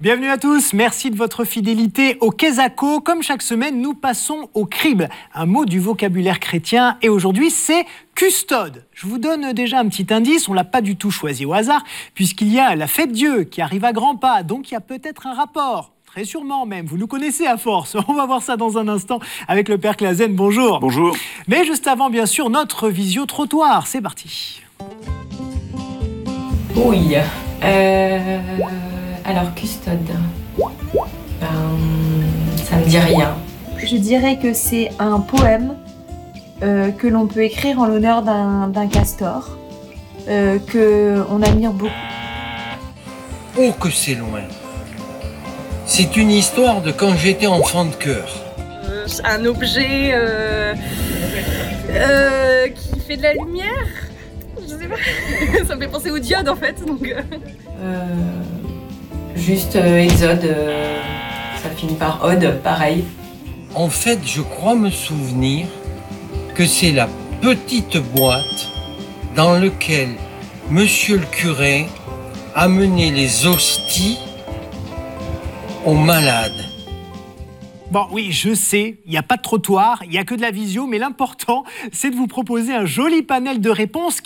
Bienvenue à tous, merci de votre fidélité au Quesaco. Comme chaque semaine, nous passons au crible, un mot du vocabulaire chrétien. Et aujourd'hui, c'est custode. Je vous donne déjà un petit indice, on ne l'a pas du tout choisi au hasard, puisqu'il y a la fête Dieu qui arrive à grands pas, donc il y a peut-être un rapport. Très sûrement même, vous nous connaissez à force. On va voir ça dans un instant avec le Père Clazen. Bonjour. Bonjour. Mais juste avant, bien sûr, notre visio-trottoir. C'est parti. Oui. Alors, custode. Ça me dit rien. Je dirais que c'est un poème que l'on peut écrire en l'honneur d'un castor, qu'on admire beaucoup. Oh, que c'est loin! C'est une histoire de quand j'étais enfant de chœur. Un objet qui fait de la lumière. Je sais pas. Ça me fait penser au diode en fait. Donc. Juste Exode, ça finit par Ode, pareil. En fait, je crois me souvenir que c'est la petite boîte dans laquelle Monsieur le curé amenait les hosties aux malades. Bon, oui, je sais, il n'y a pas de trottoir, il n'y a que de la visio, mais l'important, c'est de vous proposer un joli panel de réponses